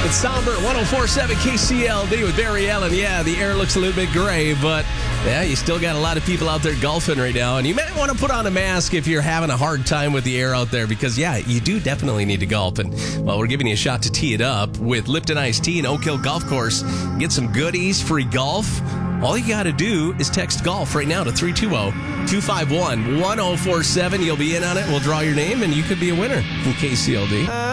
It's somber at 104.7 KCLD with Barry Allen. Yeah, the air looks a little bit gray, but yeah, you still got a lot of people out there golfing right now. And you might want to put on a mask if you're having a hard time with the air out there because, yeah, you do definitely need to golf. And, well, we're giving you a shot to tee it up with Lipton Iced Tea and Oak Hill Golf Course. Get some goodies, free golf. All you got to do is text golf right now to 320-251-1047. You'll be in on it. We'll draw your name, and you could be a winner from KCLD.